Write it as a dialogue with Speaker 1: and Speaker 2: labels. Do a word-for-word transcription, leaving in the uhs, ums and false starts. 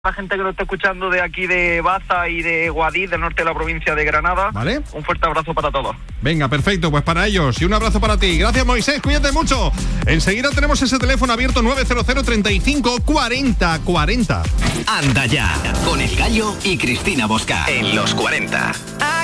Speaker 1: La gente que lo está escuchando de aquí de Baza y de Guadix, del norte de la provincia de Granada.
Speaker 2: Vale.
Speaker 1: Un fuerte abrazo para todos.
Speaker 2: Venga, perfecto, pues para ellos y un abrazo para ti. Gracias, Moisés, cuídate mucho. Enseguida tenemos ese teléfono abierto nueve cero cero, treinta y cinco, cuarenta, cuarenta.
Speaker 3: Anda ya, con El Gallo y Cristina Bosca en los cuarenta.